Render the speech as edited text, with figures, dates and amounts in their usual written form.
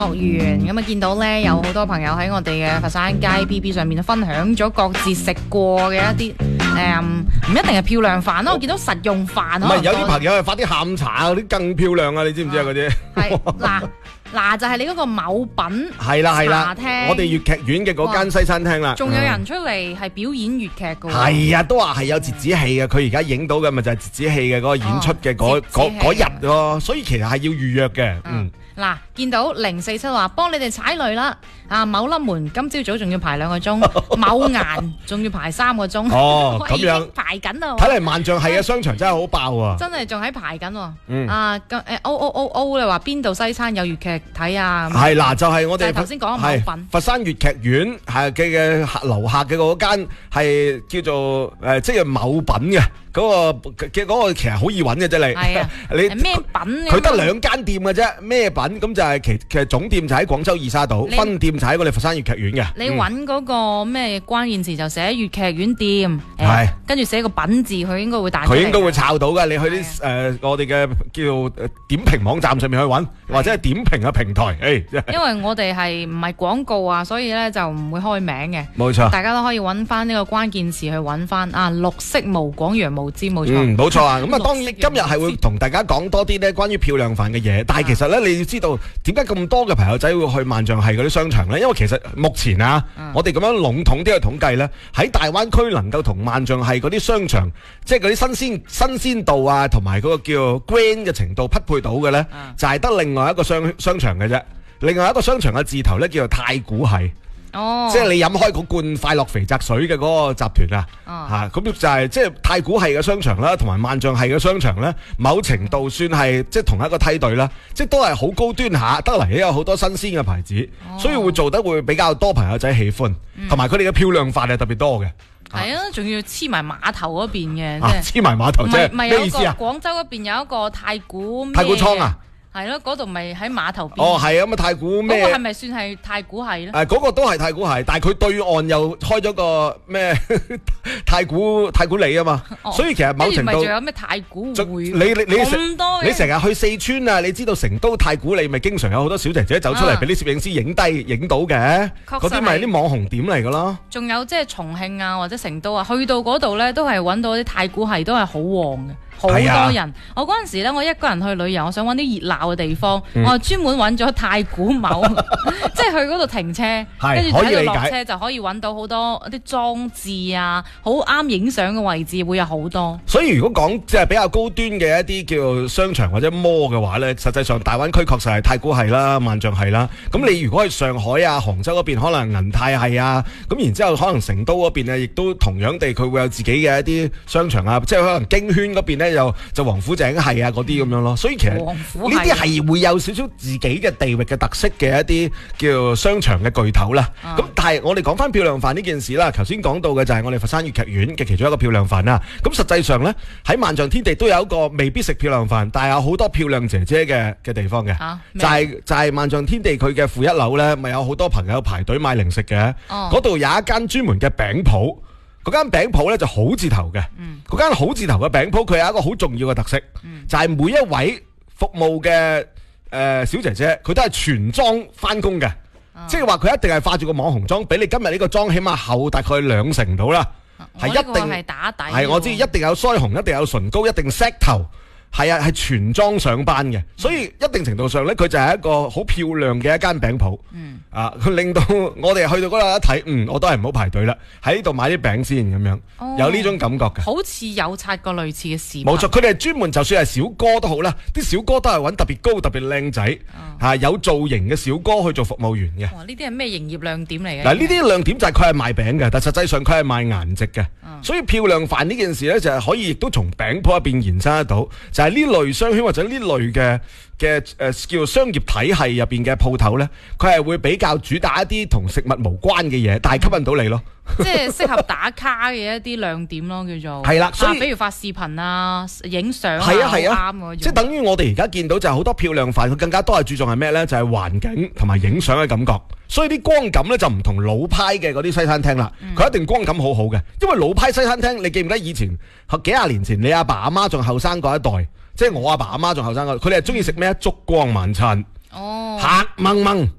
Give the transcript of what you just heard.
樂園咁啊，見到咧有好多朋友喺我哋嘅佛山街 BB 上面分享咗各自食過嘅一啲唔一定係漂亮飯咯，我見到實用飯。 唔係有啲朋友係發啲下午茶嗰啲更漂亮啊！你知唔知啊？嗰啲係嗱就係你嗰個某品係啦， 茶廳， 我哋粵劇院嘅嗰間西餐廳啦。 仲有人出嚟係表演粵劇嘅喎。 係啊，都話係有折子戲嘅。佢而家影到嘅咪就係折子戲嘅嗰個演出嘅嗰日咯。所以其實係要預約嘅。 嗱，見到047話幫你哋踩雷啦，某粒門今朝早仲要排2個鐘，某顏仲要排3個鐘。 哦，咁樣排緊啦。 睇嚟萬象係嘅商場真係好爆啊！ 真係仲喺排緊喎。O 你話邊度西餐有粵劇睇啊？ 係嗱，就係我哋頭先講嘅某品佛山粵劇院係嘅樓下嘅嗰間係叫做即係某品嘅。嗰個其實好易揾嘅啫，你咩品？ 佢得2間店嘅啫，咩品咁就係其實總店就喺廣州二沙島，分店就喺我哋佛山粵劇院嘅。 你揾嗰個咩關鍵詞就寫粵劇院店，跟住寫個品字，佢應該會彈出嚟。佢應該會抄到嘅，你去啲我哋嘅叫點評網站上面去揾，或者係點評嘅平台。 因為我哋係唔係廣告啊，所以咧就唔會開名嘅。 冇錯， 大家都可以揾翻呢個關鍵詞去揾翻綠色無廣洋無知，冇錯。 冇錯啊！咁啊，當然今日係會同大家講多啲咧關於漂亮飯嘅嘢，但係其實咧你要知道點解咁多嘅朋友仔會去萬象係嗰啲商場咧？因為其實目前我哋咁樣籠統啲去統計咧，喺大灣區能夠同萬象係嗰啲商場，即係嗰啲新鮮度啊，同埋嗰個叫 grand 嘅程度匹配到嘅咧，就係得另外一個商場嘅啫。另外一個商場嘅字頭咧叫做太古系。即係你飲開嗰罐快樂肥宅水嘅嗰個集團咁就係即係太古系嘅商場啦，同埋萬象系嘅商場咧，某程度算係即係同一個梯隊啦，即係都係好高端下，得嚟有好多新鮮嘅牌子，所以會做得會比較多朋友仔喜歡，同埋佢哋嘅漂亮飯係特別多嘅。 係啊，仲要黐埋碼頭嗰邊嘅， 黐埋碼頭即係咩意思啊？ 廣州嗰邊有一個太古倉啊。 係咯，嗰度咪喺碼頭邊。 係啊，咁太古咩？ 嗰個係咪算係太古系咧？ 嗰個都係太古系，但係佢對岸又開咗個咩太古里啊嘛。所以其實某程度， 仲有咩太古匯？ 你成日去四川啊，你知道成都太古里咪經常有好多小姐姐走出嚟俾啲攝影師影到嘅，嗰啲咪啲網紅點嚟噶咯。仲有即係重慶啊或者成都啊，去到嗰度咧都係揾到啲太古系，都係好旺嘅。好多人，我嗰陣時咧，我一個人去旅遊，我想揾啲熱鬧嘅地方，我專門揾咗太古某，即係去嗰度停車，跟住喺度落車就可以揾到好多啲裝置啊，好啱影相嘅位置會有好多。 所以如果講即係比較高端嘅一啲叫商場或者摩嘅話咧，實際上大灣區確實係太古系啦、萬象系啦。咁你如果去上海啊、杭州嗰邊，可能銀泰系啊，咁然之後可能成都嗰邊咧，亦都同樣地佢會有自己嘅一啲商場啊，即係可能京圈嗰邊咧。就王府井係啊嗰啲咁樣咯，所以其實呢啲係會有少少自己嘅地域嘅特色嘅一啲叫商場嘅巨頭啦。咁但係我哋講翻漂亮飯呢件事啦，頭先講到嘅就係我哋佛山粵劇院嘅其中一個漂亮飯啦。咁實際上呢，喺萬象天地都有一個未必食漂亮飯，但係有好多漂亮姐姐嘅地方嘅，就係萬象天地佢嘅負1樓呢，咪有好多朋友排隊買零食嘅。嗰度有一間專門嘅餅鋪。嗰間餅鋪咧就好字頭嘅，嗰間好字頭嘅餅鋪佢有一個好重要嘅特色，就係每一位服務嘅小姐姐，佢都係全妝翻工嘅，即係話佢一定係化住個網紅妝，比你今日呢個妝起碼厚大概2成到啦，係一定係打底， 係我知一定有腮紅，一定有唇膏，一定 set 頭。係啊，係全裝上班嘅，所以一定程度上咧，佢就係一個好漂亮嘅一間餅鋪。佢令到我哋去到嗰度一睇，我都係唔好排隊啦，喺呢度買啲餅先咁樣，有呢種感覺嘅。 好似有刷過類似嘅事。 冇錯，佢哋係專門就算係小哥都好啦，啲小哥都係揾特別高、特別靚仔，有造型嘅小哥去做服務員嘅。 哇！呢啲係咩營業亮點嚟嘅？ 嗱，呢啲亮點就係佢係賣餅嘅，但實際上佢係賣顏值嘅。所以漂亮飯呢件事咧，就係可以亦都從餅鋪入邊延伸得到。就係呢類商圈或者呢類嘅叫商業體系入邊嘅鋪頭咧，佢係會比較主打一啲同食物無關嘅嘢，但係吸引到你咯。 即係適合打卡嘅一啲亮點咯，叫做係啦。所以比如發視頻啊、影相啊， 係啊， 啱嗰種。 即係等於我哋而家見到就係好多漂亮飯，佢更加多係注重係咩咧？就係環境同埋影相嘅感覺。所以啲光感咧就唔同老派嘅嗰啲西餐廳啦，佢一定光感好好嘅。因為老派西餐廳，你記唔記得以前幾廿年前你阿爸阿媽仲後生嗰一代，即係我阿爸阿媽仲後生嗰，佢哋係中意食咩？燭光晚餐。 哦， 黑掹掹。